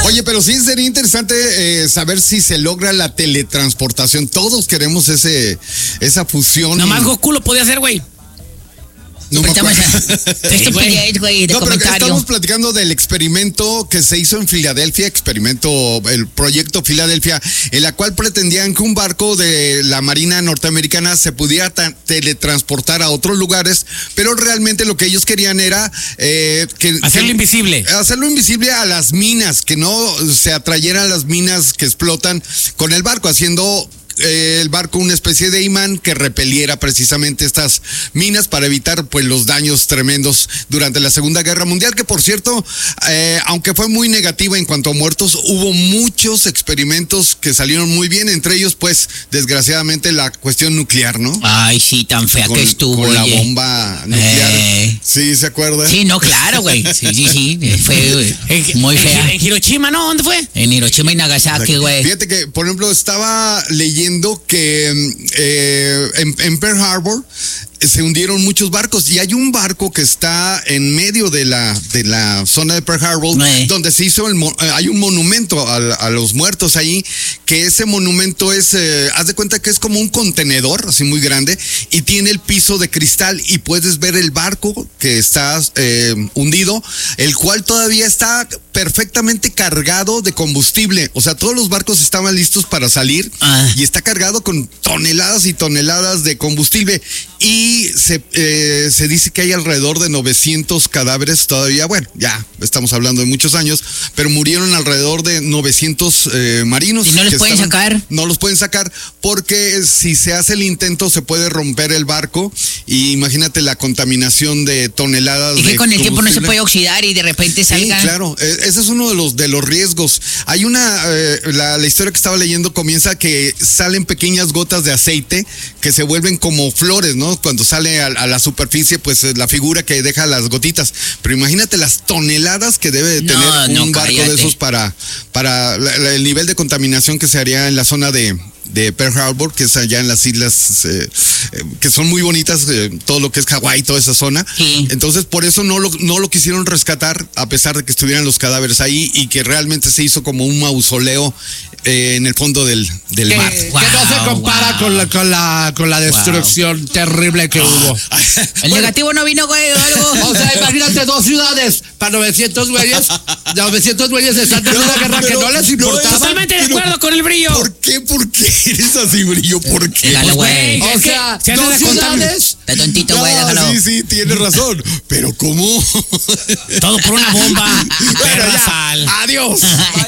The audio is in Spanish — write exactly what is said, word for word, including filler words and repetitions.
Oye, pero sí sería interesante eh, saber si se logra la teletransportación. Todos queremos ese esa fusión. Nomás Goku lo podía hacer, güey. No me acuerdo. Sí, güey. güey, de No, pero comentario. estamos platicando del experimento que se hizo en Filadelfia, experimento, el proyecto Filadelfia, en la cual pretendían que un barco de la Marina norteamericana se pudiera ta- teletransportar a otros lugares, pero realmente lo que ellos querían era eh, que Hacerlo que- invisible. hacerlo invisible a las minas, que no se atrayeran las minas que explotan con el barco, haciendo eh, el barco una especie de imán que repeliera precisamente estas minas para evitar pues los daños tremendos durante la Segunda Guerra Mundial, que por cierto, eh, aunque fue muy negativa en cuanto a muertos, hubo muchos experimentos que salieron muy bien, entre ellos pues desgraciadamente la cuestión nuclear, ¿no? Ay, sí, tan fea Con, que estuvo, con la oye. bomba nuclear. Eh. Sí, ¿se acuerda? Sí, no, claro, güey. Sí, sí, sí. Fue En- muy en- fea. En Hiroshima, ¿no? ¿Dónde fue? En Hiroshima y Nagasaki, güey. Fíjate que, por ejemplo, estaba leyendo que eh, en, en Pearl Harbor se hundieron muchos barcos y hay un barco que está en medio de la de la zona de Pearl Harbor Eh. donde se hizo el mo- eh, hay un monumento a, a los muertos ahí, que ese monumento es eh, haz de cuenta que es como un contenedor así muy grande y tiene el piso de cristal y puedes ver el barco que está eh, hundido, el cual todavía está perfectamente cargado de combustible, o sea, todos los barcos estaban listos para salir Ah. y está cargado con toneladas y toneladas de combustible y se, eh, se dice que hay alrededor de novecientos cadáveres todavía, bueno, ya estamos hablando de muchos años, pero murieron alrededor de novecientos eh, marinos. ¿Y no les que pueden sacar? No los pueden sacar porque si se hace el intento se puede romper el barco y imagínate la contaminación de toneladas Y de que con el tiempo no se combustible. puede oxidar y de repente Sí, salga. claro, e- ese es uno de los de los riesgos. Hay una, eh, la, la historia que estaba leyendo comienza que salen pequeñas gotas de aceite que se vuelven como flores, ¿no? Cuando sale a, a la superficie, pues es la figura que deja las gotitas. Pero imagínate las toneladas que debe de No, tener no, un barco cállate. de esos para, para la- la- el nivel de contaminación que se haría en la zona de de Pearl Harbor, que es allá en las islas eh, eh, que son muy bonitas, eh, todo lo que es Hawái, toda esa zona. Sí. Entonces, por eso no lo, no lo quisieron rescatar, a pesar de que estuvieran los cadáveres ahí y que realmente se hizo como un mausoleo eh, en el fondo del, del Que, mar. que Wow, no se compara wow. con, la, con, la, con la destrucción terrible que hubo. El negativo no vino, güey, o algo. O sea, imagínate dos ciudades para novecientos güeyes. novecientos güeyes están en una guerra que pero no les no importaba. Totalmente de pero- acuerdo con el brillo. ¿Por qué? ¿Por qué eres así, brillo? ¿Por qué? Dale, Pues, güey. güey, O es que sea, se hace dos la contaminación. ciudades. Está tontito, güey, No, déjalo. sí, sí, tienes razón. Pero ¿cómo? Todo por una bomba. Bueno, Perra ya. sal. Adiós.